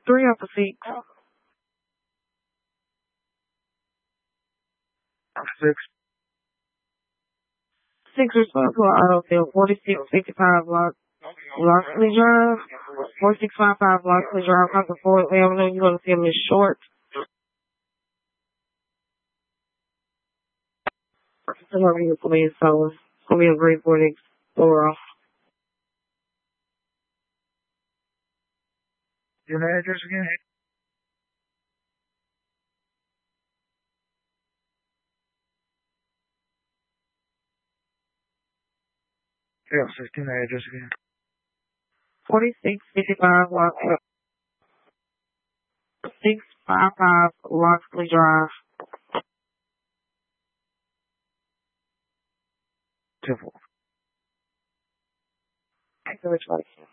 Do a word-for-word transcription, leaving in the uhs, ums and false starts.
Three off the six. Six. Six responsible auto field, forty-six fifty-five Lock, Locksley Drive, forty-six fifty-five Locksley Drive, Concord Ford Avenue. You're going to see him is short. Whoever you please, so it's going to be a great morning Explorer. Your address again? Yeah, sixteen address again. forty-six fifty-five Lock, six fifty-five Locksley Drive. Two four. Thank you, Rich.